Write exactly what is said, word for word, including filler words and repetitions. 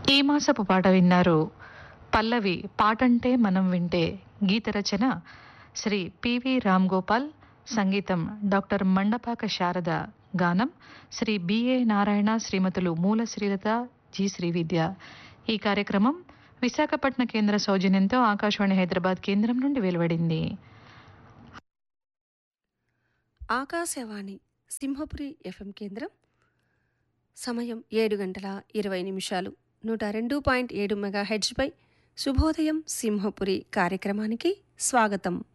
ఈ మాసపు పాట విన్నారు. పల్లవి పాటంటే మనం వింటే గీత రచన శ్రీ పివి రామ్ గోపాల్, సంగీతం డాక్టర్ మండపాక శారద, గానం శ్రీ బిఏ నారాయణ, శ్రీమతులు మూల శ్రీలత, జి శ్రీవిద్య. ఈ కార్యక్రమం విశాఖపట్నం కేంద్ర సౌజన్యంతో ఆకాశవాణి హైదరాబాద్ కేంద్రం నుండి వెలువడింది. ఆకాశవాణి సింహపురి ఎఫ్ఎం కేంద్రం. సమయం ఏడు గంటల ఇరవై నిమిషాలు. నూట రెండు పాయింట్ ఏడు మెగా హెడ్జ్పై శుభోదయం సింహపురి కార్యక్రమానికి స్వాగతం.